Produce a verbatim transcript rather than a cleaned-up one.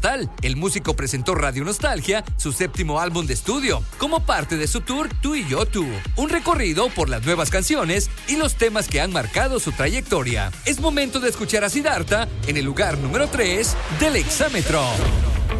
total, el músico presentó Radio Nostalgia, su séptimo álbum de estudio, como parte de su tour Tú y Yo Tú, un recorrido por las nuevas canciones y los temas que han marcado su trayectoria. Es momento de escuchar a Siddhartha en el lugar número tres del Exámetro.